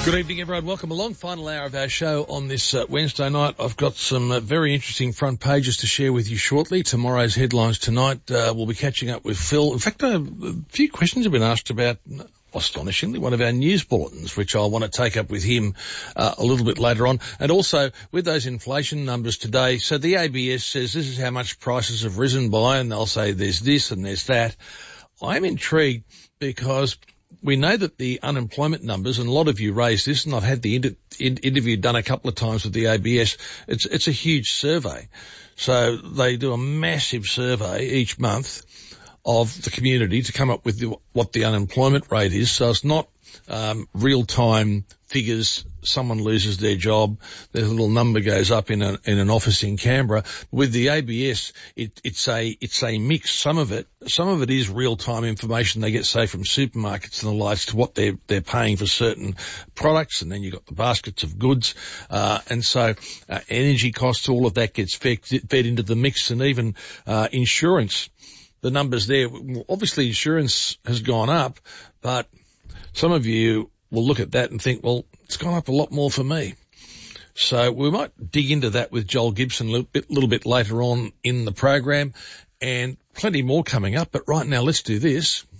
Good evening, everyone. Welcome along. Final hour of our show on this Wednesday night. I've got some very interesting front pages to share with you shortly. Tomorrow's headlines tonight. We'll be catching up with Phil. In fact, a few questions have been asked about, astonishingly, one of our news bulletins, which I want to take up with him a little bit later on. And also, with those inflation numbers today, so the ABS says this is how much prices have risen by, and they'll say there's this and there's that. I'm intrigued because we know that the unemployment numbers, and a lot of you raised this, and I've had the interview done a couple of times with the ABS. It's a huge survey. So they do a massive survey each month of the community to come up with what the unemployment rate is. So it's not real-time figures. Someone loses their job, their little number goes up in an office in Canberra. With the ABS, it's a mix. Some of it is real-time information they get, say, from supermarkets and the likes, to what they're paying for certain products, and then you've got the baskets of goods, and so energy costs, all of that gets fed into the mix, and even insurance. The numbers there, obviously insurance has gone up, but some of you will look at that and think, well, it's gone up a lot more for me. So we might dig into that with Joel Gibson a little bit later on in the program, and plenty more coming up. But right now, let's do this.